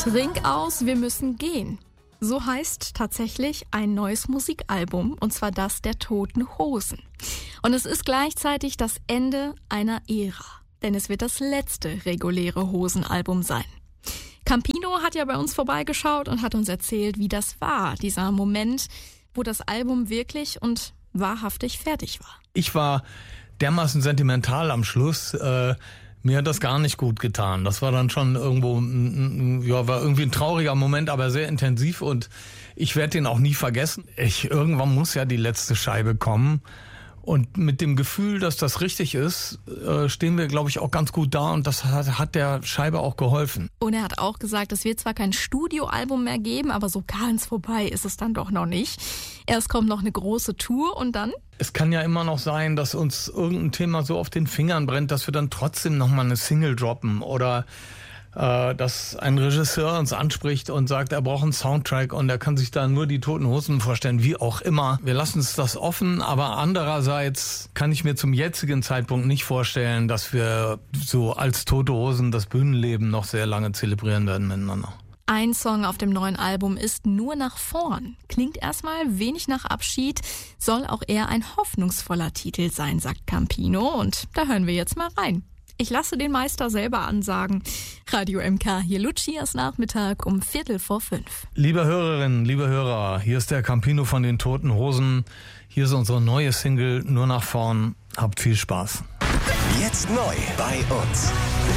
Trink aus, wir müssen gehen. So heißt tatsächlich ein neues Musikalbum, und zwar das der Toten Hosen. Und es ist gleichzeitig das Ende einer Ära, denn es wird das letzte reguläre Hosenalbum sein. Campino hat ja bei uns vorbeigeschaut und hat uns erzählt, wie das war, dieser Moment, wo das Album wirklich und wahrhaftig fertig war. Ich war dermaßen sentimental am Schluss. Mir hat das gar nicht gut getan. Das war dann schon irgendwo, war irgendwie ein trauriger Moment, aber sehr intensiv, und ich werde den auch nie vergessen. Irgendwann muss ja die letzte Scheibe kommen. Und mit dem Gefühl, dass das richtig ist, stehen wir, glaube ich, auch ganz gut da, und das hat der Scheibe auch geholfen. Und er hat auch gesagt, es wird zwar kein Studioalbum mehr geben, aber so ganz vorbei ist es dann doch noch nicht. Erst kommt noch eine große Tour und dann? Es kann ja immer noch sein, dass uns irgendein Thema so auf den Fingern brennt, dass wir dann trotzdem nochmal eine Single droppen, oder dass ein Regisseur uns anspricht und sagt, er braucht einen Soundtrack und er kann sich da nur die Toten Hosen vorstellen, wie auch immer. Wir lassen uns das offen, aber andererseits kann ich mir zum jetzigen Zeitpunkt nicht vorstellen, dass wir so als Tote Hosen das Bühnenleben noch sehr lange zelebrieren werden miteinander. Ein Song auf dem neuen Album ist Nur nach vorn. Klingt erstmal wenig nach Abschied, soll auch eher ein hoffnungsvoller Titel sein, sagt Campino, und da hören wir jetzt mal rein. Ich lasse den Meister selber ansagen. Radio MK, hier Lucias Nachmittag um 4:45. Liebe Hörerinnen, liebe Hörer, hier ist der Campino von den Toten Hosen. Hier ist unsere neue Single Nur nach vorn. Habt viel Spaß. Jetzt neu bei uns.